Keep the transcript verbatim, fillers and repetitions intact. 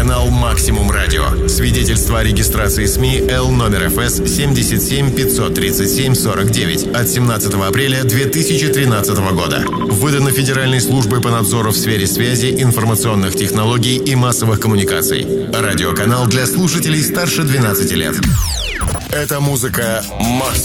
Радиоканал «Максимум Радио». Свидетельство о регистрации СМИ Л номер эф эс семьдесят семь пятьсот тридцать семь сорок девять от семнадцатого апреля две тысячи тринадцатого года. Выдано Федеральной службой по надзору в сфере связи, информационных технологий и массовых коммуникаций. Радиоканал для слушателей старше двенадцати лет. Это музыка «Максимум».